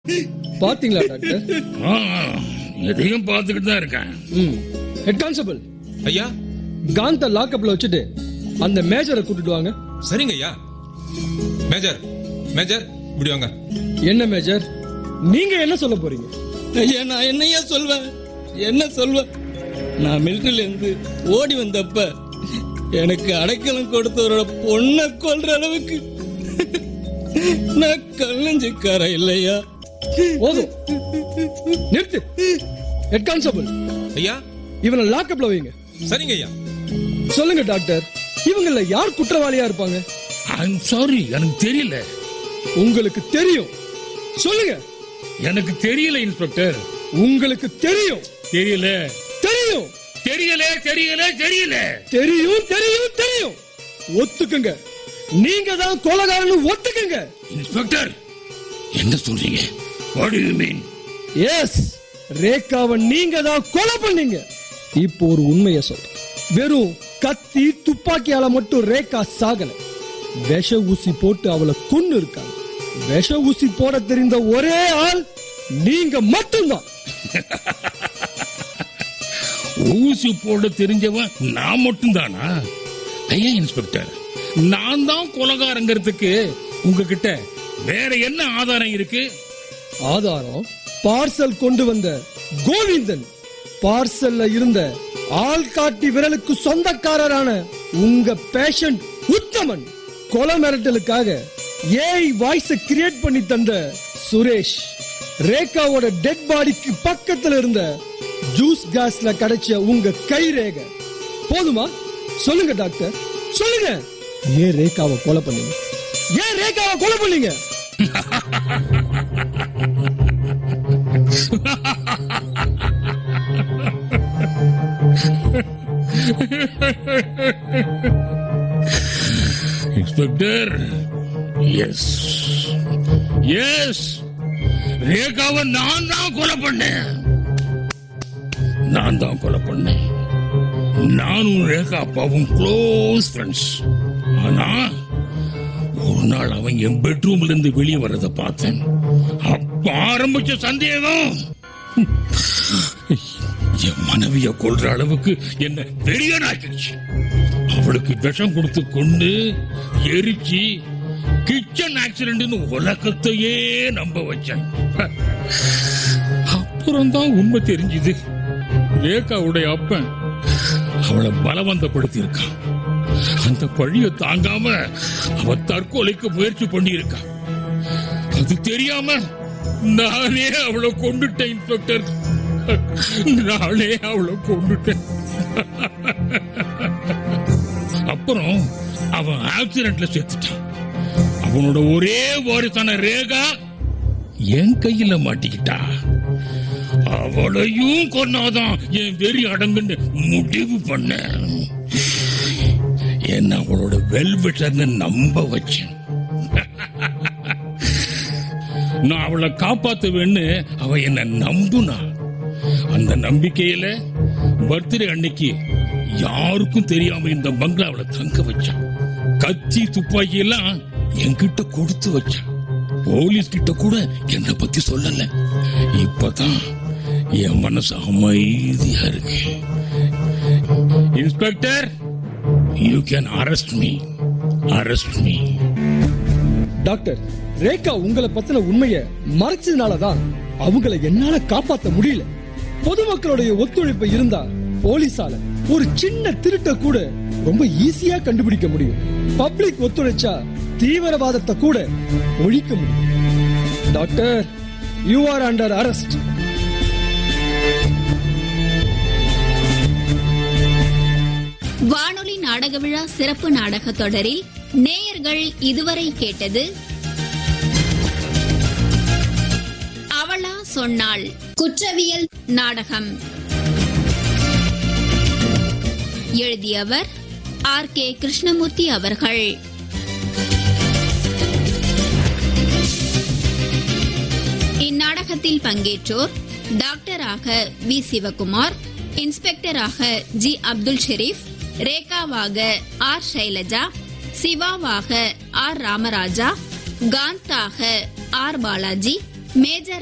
பாத்தீங்களா டாக்டர்? எதையும் பார்த்துக்கிட்டு தான் இருக்கேன். ஹெட் கான்ஸ்டபிள் ஐயா, காந்த லாக்அப்ல வச்சுட்டு அந்த மேஜரை கூட்டிட்டு வாங்க. சரிங்க ஐயா. மேஜர் மேஜர் இப்படி வாங்க. என்ன மேஜர், நீங்க என்ன சொல்ல போறீங்க? ஐயா, நான் என்னையா சொல்வேன்? என்ன சொல்வேன்? நான் மிலிட்டரியில இருந்து ஓடி வந்தப்ப எனக்கு அடைக்கலம் கொடுத்தவரோட பொண்ணை கொல்ற அளவுக்கு நான் கல்லஞ்சிக்கார இல்லையா? போதும், நிறுத்து. ஹெட் கான்ஸ்டபிள் ஐயா, இவனை லாக்அப்ல வைங்க. சரிங்க ஐயா. சொல்லுங்க டாக்டர், இவங்கள யார் குற்றவாளியா இருப்பாங்க? ஐம் சாரி, எனக்கு தெரியல. உங்களுக்கு தெரியும், சொல்லுங்க. எனக்கு தெரியல இன்ஸ்பெக்டர். உங்களுக்கு தெரியும். தெரியல தெரியும். தெரியல தெரியல தெரியல தெரியும் தெரியும் தெரியும். ஒத்துக்குங்க, நீங்க தான் கொலைகாரன்னு ஒத்துக்குங்க. இன்ஸ்பெக்டர், என்ன சொல்றீங்க? What to you mean? S, ரேகாவை நீங்க தான் கொலை பண்ணீங்க. இப்போ ஒரு உண்மையை சொல்றேன். வெறும் கத்தி துப்பாக்கியால மட்டும் ரேகா சாகல. விஷ ஊசி போட்டு அவளை கொன்னு இருக்காங்க. விஷ ஊசி போட தெரிந்த ஒரே ஆள் நீங்க மட்டும்தான். ஊசி போட தெரிஞ்சவன் நான் மட்டும் தானா? ஐயா இன்ஸ்பெக்டர், நான் தான் கொலைகாரங்கிறதுக்கு உங்ககிட்ட வேற என்ன ஆதாரம் இருக்கு? ஆதாரம், பார்சல் கொண்டு வந்த கோவிந்தன், பார்சல்ல இருந்த ஆள்காட்டி விரலுக்கு சொந்தக்காரரான உங்க பேஷண்ட் உத்தமன், கொலை மிரட்டலுக்காக ஏஐ வாய்ஸ் கிரியேட் பண்ணி தந்த சுரேஷ், ரேகாவோட டெட் பாடிக்கு பக்கத்துல இருந்த ஜூஸ் காஸ்ல கிடைச்ச உங்க கை ரேகை. போதுமா? சொல்லுங்க டாக்டர், சொல்லுங்க. ஏன் ரேகாவை கொலை பண்ணீங்க? ஏன் ரேகாவை கொலை பண்ணீங்க? இன்ஸ்பெக்டர், எஸ் எஸ், ரேகாவை நான் தான் கொலை பண்ணேன். நான் தான் கொலை பண்ணேன். நானும் ரேகா அப்பாவும் க்ளோஸ் ஃப்ரெண்ட்ஸ். ஆனா ஒரு நாள் அவன் என் பெட்ரூம்ல இருந்து வெளியே வர்றத பார்த்தேன். அப்ப ஆரம்பிச்ச சந்தேகம் என் மனைவிய கொல்ற அளவுக்கு என்ன வெறியனாக்கிடுச்சு. அவளுக்கு விஷம் கொடுத்து கொண்டு எரிச்சு கிச்சன் ஆக்சிடென்ட்னு உலகத்தையே நம்ப வச்சேன். அப்புறம் தான் உண்மை தெரிஞ்சுது. ரேகாவுடைய அப்பன் அவளை பலவந்தப்படுத்தி இருக்கான். அந்த பழிய தாங்காம அவ தற்கொலைக்கு முயற்சி பண்ணி இருக்கான். அது தெரியாம நானே அவளை கொண்டுட்டேன் இன்ஸ்பெக்டர். நானே அவளை கொண்டுட்டேன். அப்புறம் அவன் ஆக்சிடென்ட்ல செத்துட்டான். அவனோட ஒரே வாரிசான ரேகா என் கையில மாட்டிக்கிட்டா. அவளையும் கொன்னாதான் என் வெறி அடங்குன்னு முடிவு பண்ண. என்ன அவளோட வெல்விட்டர்னு நம்ப வச்சேன். நான் அவளை காப்பாத்துவேன்னு அவ என்ன நம்புனா. அந்த நம்பிக்கையில பர்த்டே அன்னைக்கு யாருக்கும் தெரியாம இந்த பங்களாவில தங்க வச்சான். கத்தி துப்பாக்கி எல்லாம் என்கிட்ட கொடுத்து வச்சான். போலீஸ் கிட்ட கூட என்னை பத்தி சொல்லல. இப்பதான் என் மனசு அமைதியா இருக்கு. Inspector, you can arrest me. Arrest me. Doctor, Rekha உங்களை பத்தின உண்மையை மறைச்சதுனாலதான் அவங்கள என்னால காப்பாத்த முடியல. பொதுமக்களுடைய ஒத்துழைப்பு இருந்தா போலீசால ஒரு சின்ன திருட்ட கூட ரொம்ப ஈஸியா கண்டுபிடிக்க முடியும். பப்ளிக் ஒத்துழைச்சா தீவிரவாதத்தை கூட ஒழிக்க முடியும். Doctor, you are under arrest. வானொலி நாடக விழா சிறப்பு நாடக தொடரில் நேயர்கள் இதுவரை கேட்டது அவளா சொன்னாள் குற்றவியல் நாடகம். எழுதியவர் RK கிருஷ்ணமூர்த்தி அவர்கள். இந்நாடகத்தில் பங்கேற்றோர் டாக்டராக we Sivakumar, இன்ஸ்பெக்டராக G Abdul Sharif, ரேகாவாக R Shailaja, சிவாவாக R Ramaraja, காந்தாக R Balaji, major